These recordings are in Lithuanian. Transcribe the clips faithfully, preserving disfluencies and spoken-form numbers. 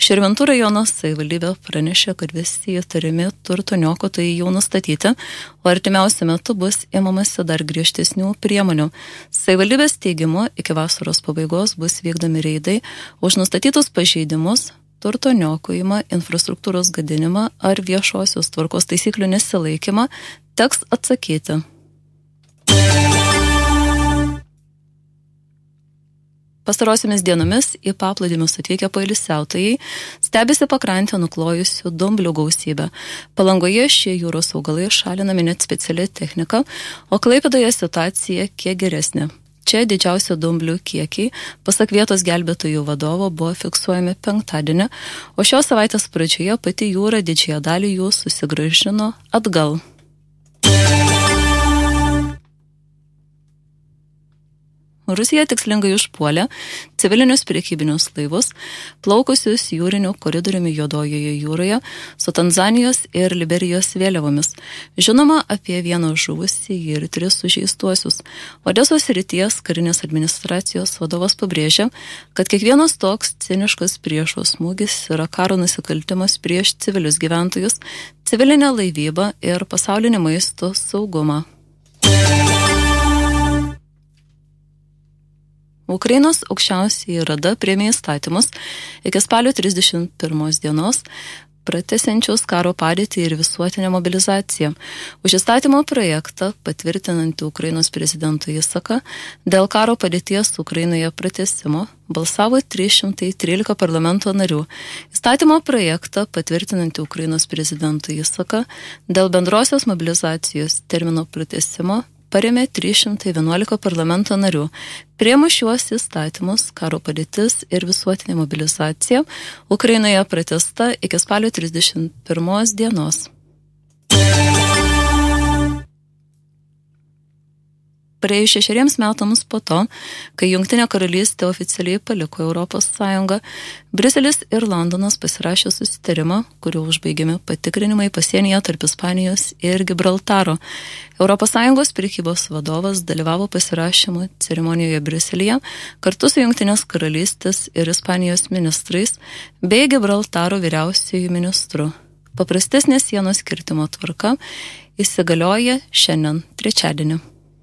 Širvintų rajono savivaldybė pranešė, kad visi įtariami turto niokotojai jau nustatyti, o artimiausiu metu bus imamasi dar griežtesnių priemonių. Savivaldybės teigimu, iki vasaros pabaigos bus vykdomi reidai už nustatytus pažeidimus, turto niokojimą, infrastruktūros gadinimą ar viešosios tvarkos taisyklių nesilaikymą, teks atsakyti. Pastarosiamis dienomis į paplūdimius atvykę poilsiautojai stebisi pakrantę nuklojusių dumblių gausybę. Palangoje šie jūros augalai šalinami net speciali technika, o Klaipėdoje situacija kiek geresnė. Čia didžiausia dumblių kiekiai, pasak vietos gelbėtojų vadovo, buvo fiksuojami penktadienį, o šios savaitės pradžioje pati jūra didžiąją dalį jų susigrąžino atgal. Rusija tikslingai užpuolė civilinius priekybinius laivus, plaukusius jūriniu koridoriumi Juodojoje jūroje su Tanzanijos ir Liberijos vėliavomis. Žinoma apie vieną žuvusį ir tris sužeistuosius. Odesos srities karinės administracijos vadovas pabrėžė, kad kiekvienas toks ciniškas priešo smūgis yra karo nusikaltimas prieš civilius gyventojus, civilinę laivybą ir pasaulinį maisto saugumą. Ukrainos aukščiausioji rada priėmė įstatymus iki spalio trisdešimt pirmos dienos pratęsiančios karo padėtį ir visuotinę mobilizaciją. Už įstatymo projektą patvirtinantį Ukrainos prezidento įsaką dėl karo padėties Ukrainoje pratęsimo balsavo trys šimtai trylika parlamento narių. Įstatymo projektą patvirtinantį Ukrainos prezidento įsaką dėl bendrosios mobilizacijos termino pratęsimo parėmė trys šimtai vienuolika parlamento narių. Priėmus šiuos įstatymus, karo padėtis ir visuotinė mobilizacija Ukrainoje pratęsta iki spalio trisdešimt pirmos dienos. Praėjus šešeriems metams po to, kai Jungtinė karalystė oficialiai paliko Europos Sąjungą, Briuselis ir Londonas pasirašė susitarimą, kuriuo užbaigiami patikrinimai pasienyje tarp Ispanijos ir Gibraltaro. Europos Sąjungos prekybos vadovas dalyvavo pasirašymo ceremonijoje Briuselyje kartu su Jungtinės karalystės ir Ispanijos ministrais bei Gibraltaro vyriausiuoju ministru. Paprastesnė sienos kirtimo tvarka įsigalioja šiandien trečiadienį.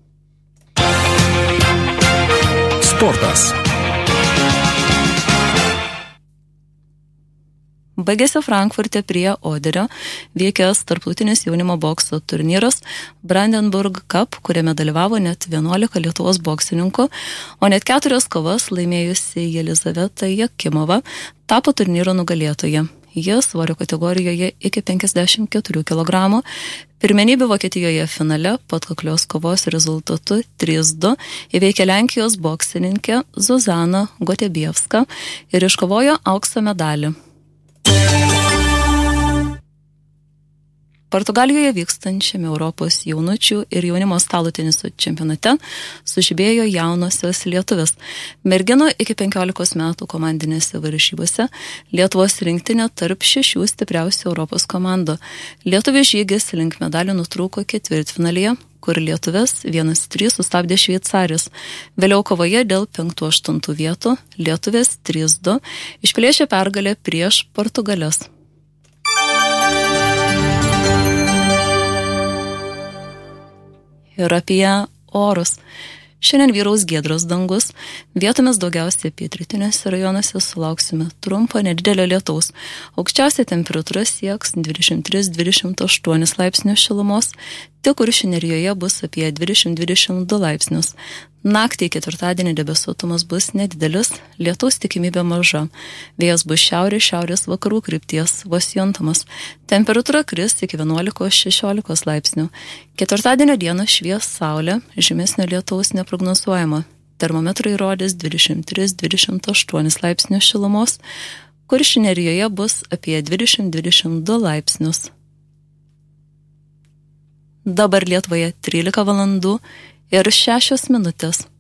Sportas. Baigėsi Frankfurte prie Oderio vykęs tarptautinis jaunimo bokso turnyras Brandenburg Cup, kuriame dalyvavo net vienuolika Lietuvos boksininkų, o net keturias kovas laimėjusi Jelizaveta Jakimova tapo turnyro nugalėtoja. Jie svorio kategorijoje iki penkiasdešimt keturių kilogramų. Pirmenybių Vokietijoje finale po atkaklios kovos rezultatu trys du įveikė Lenkijos boksininkę Zuzaną Gotebievską ir iškovojo aukso medalį. Portugalijoje vykstančiame Europos jaunučių ir jaunimo stalo teniso čempionate sužibėjo jaunosios lietuvės. Merginų iki penkiolikos metų komandinėse varžybose Lietuvos rinktinė tarp šešių stipriausių Europos komandų. Lietuvės žygis link medalių nutrūko ketvirtfinalyje, kur lietuvės vienas trys sustabdė Šveicarijos. Vėliau kovoje dėl penktų aštuntų vietų lietuvės trys du išplėšė pergalę prieš Portugales. Ir apie orus. Šiandien vyraus giedras dangus, vietomis daugiausiai pietrytiniuose rajonuose sulauksime trumpo nedidelio lietaus. Aukščiausia temperatūra sieks dvidešimt tris dvidešimt aštuoni laipsnių šilumos, tik Kuršių nerijoje bus apie dvidešimt dvidešimt du laipsnius. Naktį ketvirtadienį debesuotumas bus nedidelis, lietaus tikimybė maža. Vėjas bus šiaurės šiaurės vakarų krypties, vos juntamas. Temperatūra kris iki vienuolikos šešiolikos laipsnių. Ketvirtadienio dieną švies saulė, žymesnio lietaus neprognozuojama. Termometrai rodys dvidešimt tris dvidešimt aštuoni laipsnių šilumos. Kuršių nerijoje bus apie dvidešimt dvidešimt du laipsnius. Dabar Lietuvoje trylika valandų ir šešios minutės.